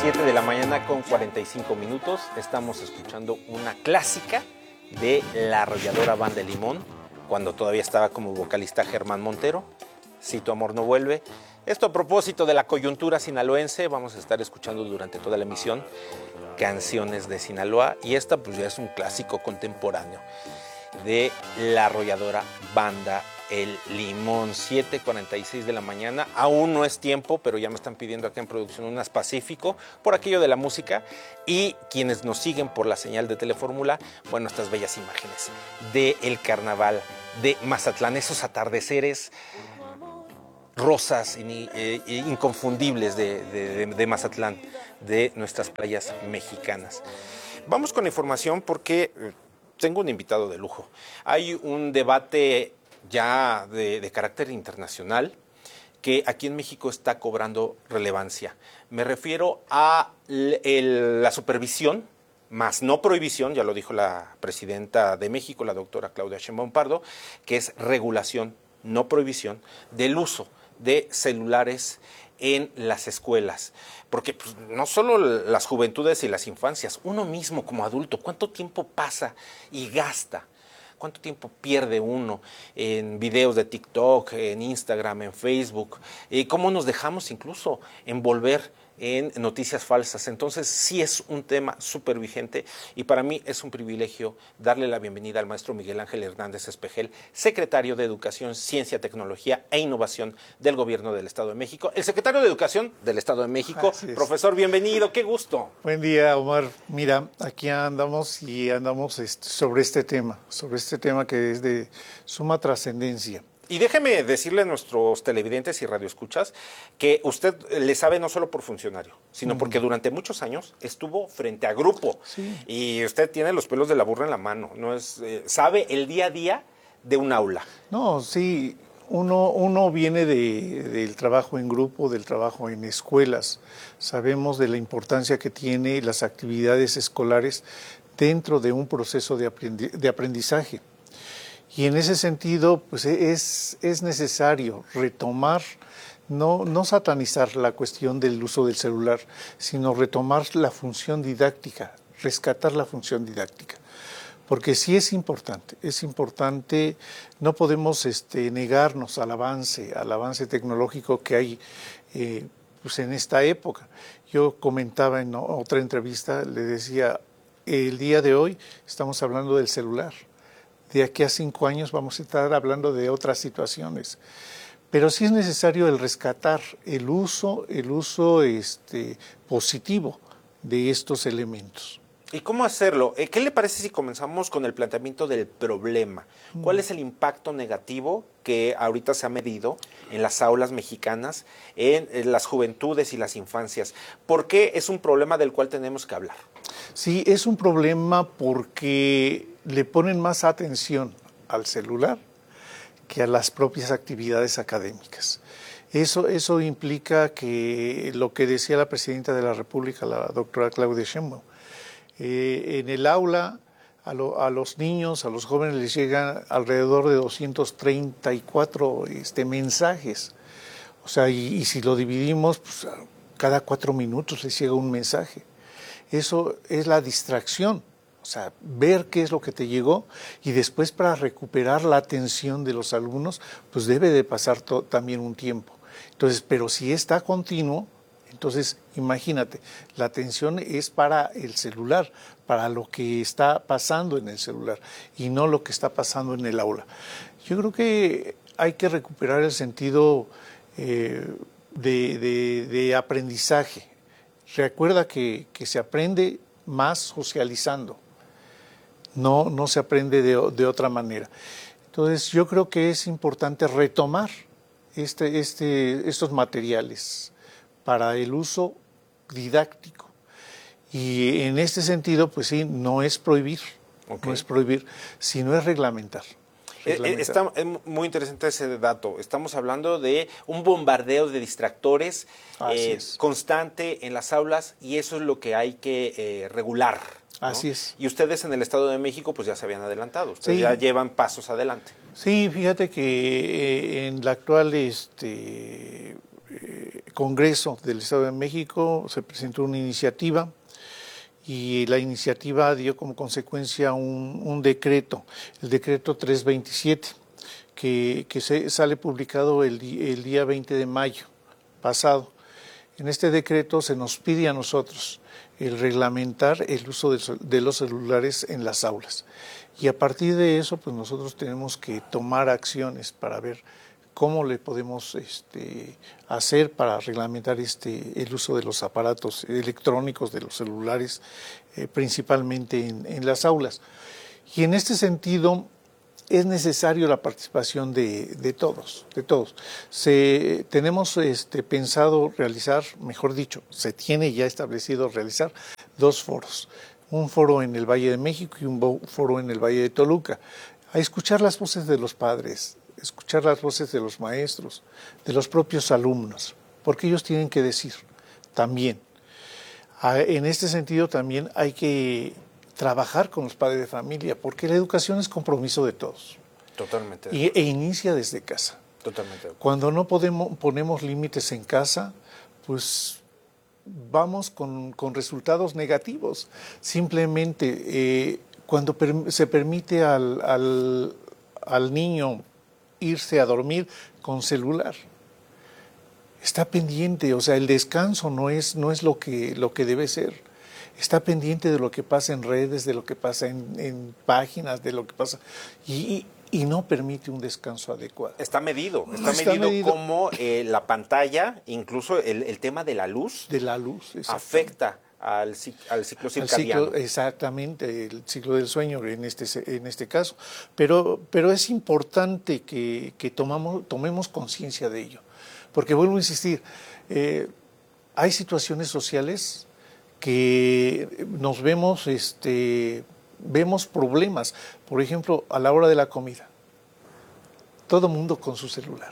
7 de la mañana con 45 minutos. Estamos escuchando una clásica de la arrolladora Banda Limón, cuando todavía estaba como vocalista Germán Montero, Si tu amor no vuelve. Esto a propósito de la coyuntura sinaloense. Vamos a estar escuchando durante toda la emisión canciones de Sinaloa, y esta pues ya es un clásico contemporáneo de la arrolladora Banda El Limón. 7:46 de la mañana, aún no es tiempo, pero ya me están pidiendo acá en producción unas Pacífico por aquello de la música, y quienes nos siguen por la señal de Telefórmula, bueno, estas bellas imágenes del carnaval de Mazatlán, esos atardeceres rosas inconfundibles de Mazatlán, de nuestras playas mexicanas. Vamos con la información porque tengo un invitado de lujo. Hay un debate ya de carácter internacional que aquí en México está cobrando relevancia. Me refiero a la supervisión, más no prohibición, ya lo dijo la presidenta de México, la doctora Claudia Sheinbaum Pardo, que es regulación, no prohibición, del uso de celulares en las escuelas, porque pues, no solo las juventudes y las infancias, uno mismo como adulto, ¿cuánto tiempo pasa y gasta? ¿Cuánto tiempo pierde uno en videos de TikTok, en Instagram, en Facebook? ¿Cómo nos dejamos incluso envolver en noticias falsas? Entonces sí es un tema súper vigente, y para mí es un privilegio darle la bienvenida al maestro Miguel Ángel Hernández Espejel, secretario de Educación, Ciencia, Tecnología e Innovación del Gobierno del Estado de México. El secretario de Educación del Estado de México. Profesor, bienvenido, qué gusto. Buen día, Omar. Mira, aquí andamos sobre este tema que es de suma trascendencia. Y déjeme decirle a nuestros televidentes y radioescuchas que usted le sabe no solo por funcionario, sino porque durante muchos años estuvo frente a grupo. Sí. Y usted tiene los pelos de la burra en la mano, no es sabe el día a día de un aula. No, sí, uno viene del trabajo en grupo, del trabajo en escuelas. Sabemos de la importancia que tiene las actividades escolares dentro de un proceso de aprendizaje. Y en ese sentido, pues es necesario retomar, no satanizar la cuestión del uso del celular, sino retomar la función didáctica, rescatar la función didáctica. Porque sí es importante, no podemos negarnos al avance tecnológico que hay pues en esta época. Yo comentaba en otra entrevista, le decía, el día de hoy estamos hablando del celular. De aquí a 5 años vamos a estar hablando de otras situaciones. Pero sí es necesario el rescatar el uso positivo de estos elementos. ¿Y cómo hacerlo? ¿Qué le parece si comenzamos con el planteamiento del problema? ¿Cuál es el impacto negativo que ahorita se ha medido en las aulas mexicanas, en las juventudes y las infancias? ¿Por qué es un problema del cual tenemos que hablar? Sí, es un problema porque le ponen más atención al celular que a las propias actividades académicas. Eso implica que lo que decía la presidenta de la República, la doctora Claudia Sheinbaum, en el aula a los niños, a los jóvenes les llegan alrededor de 234 mensajes. O sea, y si lo dividimos, pues, cada 4 minutos les llega un mensaje. Eso es la distracción. O sea, ver qué es lo que te llegó, y después para recuperar la atención de los alumnos, pues debe de pasar también un tiempo. Entonces, pero si está continuo, entonces imagínate, la atención es para el celular, para lo que está pasando en el celular y no lo que está pasando en el aula. Yo creo que hay que recuperar el sentido de aprendizaje. Recuerda que se aprende más socializando. No se aprende de otra manera. Entonces yo creo que es importante retomar estos materiales para el uso didáctico. Y en este sentido, pues sí, no es prohibir, sino es reglamentar. Está muy interesante ese dato. Estamos hablando de un bombardeo de distractores constante en las aulas, y eso es lo que hay que regular, ¿no? Así es. Y ustedes en el Estado de México pues ya se habían adelantado, ustedes ya llevan pasos adelante. Sí, fíjate que en la actual Congreso del Estado de México se presentó una iniciativa y la iniciativa dio como consecuencia un decreto, el decreto 327, que sale publicado el día 20 de mayo pasado. En este decreto se nos pide a nosotros el reglamentar el uso de los celulares en las aulas. Y a partir de eso, pues nosotros tenemos que tomar acciones para ver cómo le podemos hacer para reglamentar el uso de los aparatos electrónicos, de los celulares, principalmente en las aulas. Y en este sentido es necesario la participación de todos. Tenemos pensado realizar, mejor dicho, se tiene ya establecido realizar 2 foros. Un foro en el Valle de México y un foro en el Valle de Toluca, a escuchar las voces de los padres, escuchar las voces de los maestros, de los propios alumnos, porque ellos tienen que decir también. En este sentido también hay que trabajar con los padres de familia, porque la educación es compromiso de todos. Totalmente. E inicia desde casa. Totalmente. Cuando no ponemos límites en casa, pues vamos con resultados negativos. Simplemente cuando se permite al niño irse a dormir con celular, está pendiente, o sea, el descanso no es lo que debe ser. Está pendiente de lo que pasa en redes, de lo que pasa en páginas, de lo que pasa y no permite un descanso adecuado. Está medido como la pantalla, incluso el tema de la luz, afecta al ciclo circadiano. Exactamente, el ciclo del sueño en este caso. Pero es importante que tomemos conciencia de ello. Porque vuelvo a insistir, hay situaciones sociales que nos vemos problemas. Por ejemplo, a la hora de la comida, todo mundo con su celular.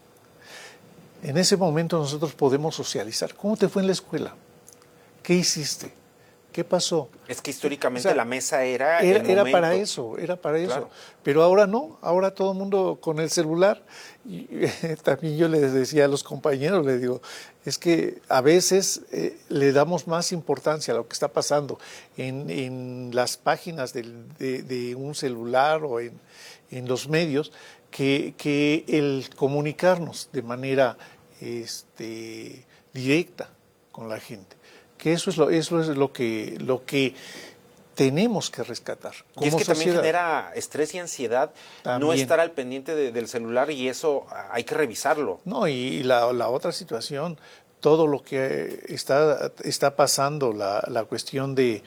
En ese momento nosotros podemos socializar. ¿Cómo te fue en la escuela? ¿Qué hiciste? ¿Qué pasó? Es que históricamente la mesa era para eso, Claro. Pero ahora no, ahora todo el mundo con el celular. Y también yo les decía a los compañeros, les digo, es que a veces le damos más importancia a lo que está pasando en las páginas de un celular o en los medios que el comunicarnos de manera directa con la gente. Que eso es lo que tenemos que rescatar. Y es que también genera estrés y ansiedad no estar al pendiente del celular, y eso hay que revisarlo. No, y la otra situación, todo lo que está pasando, la cuestión de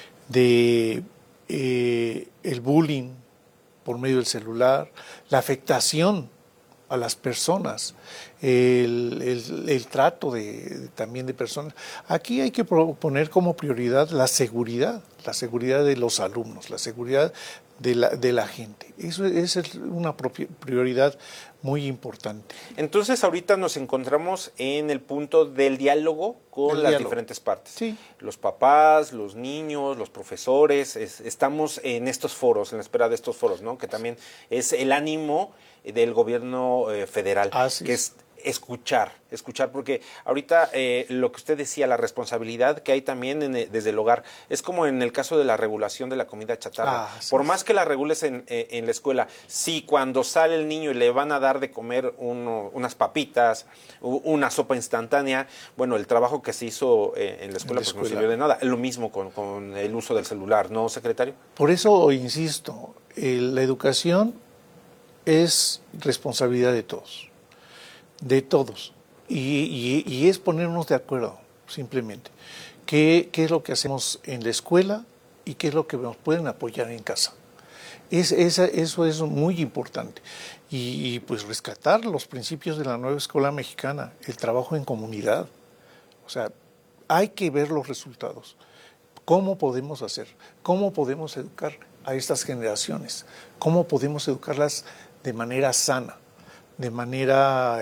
el bullying por medio del celular, la afectación a las personas, el trato también de personas. Aquí hay que poner como prioridad la seguridad de los alumnos, la seguridad de la gente. Esa es una prioridad muy importante. Entonces ahorita nos encontramos en el punto del diálogo con las diferentes partes. Sí. Los papás, los niños, los profesores, estamos en estos foros, en la espera de estos foros, ¿no? Que también es el ánimo del gobierno federal, que es escuchar, porque ahorita lo que usted decía, la responsabilidad que hay también desde el hogar, es como en el caso de la regulación de la comida chatarra. Por más que la regules en la escuela, si cuando sale el niño y le van a dar de comer unas papitas, una sopa instantánea, bueno, el trabajo que se hizo en la escuela pues no sirvió de nada. Lo mismo con el uso del celular, ¿no, secretario? Por eso insisto, la educación es responsabilidad de todos. Y es ponernos de acuerdo, simplemente. ¿Qué es lo que hacemos en la escuela y qué es lo que nos pueden apoyar en casa? Eso es muy importante. Y pues rescatar los principios de la nueva escuela mexicana, el trabajo en comunidad. O sea, hay que ver los resultados. ¿Cómo podemos hacer? ¿Cómo podemos educar a estas generaciones? ¿Cómo podemos educarlas de manera sana? De manera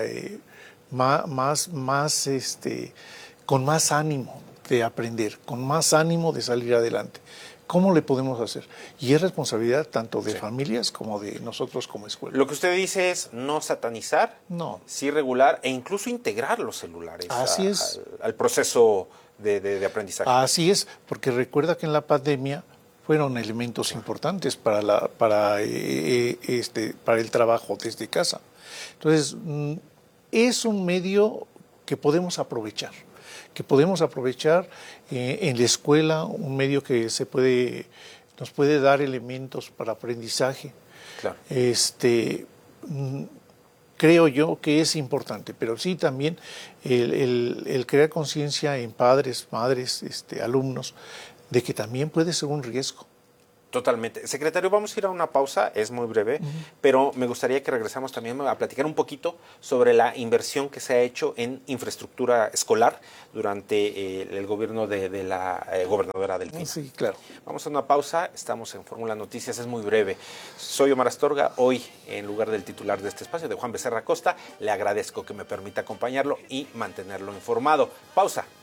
con más ánimo de aprender, con más ánimo de salir adelante, ¿Cómo le podemos hacer? Y es responsabilidad tanto de familias como de nosotros como escuela. Lo que usted dice es no satanizar, No. sí regular e incluso integrar los celulares Así es. al proceso de aprendizaje. Así es, porque recuerda que en la pandemia fueron elementos importantes para el trabajo desde casa. Entonces, es un medio que podemos aprovechar en la escuela, un medio que nos puede dar elementos para aprendizaje. Claro. Creo yo que es importante, pero sí también el crear conciencia en padres, madres, alumnos, de que también puede ser un riesgo. Totalmente. Secretario, vamos a ir a una pausa, es muy breve, pero me gustaría que regresamos también a platicar un poquito sobre la inversión que se ha hecho en infraestructura escolar durante el gobierno de la gobernadora Delfina. Sí, claro. Vamos a una pausa, estamos en Fórmula Noticias, es muy breve. Soy Omar Astorga, hoy en lugar del titular de este espacio, de Juan Becerra Costa, le agradezco que me permita acompañarlo y mantenerlo informado. Pausa.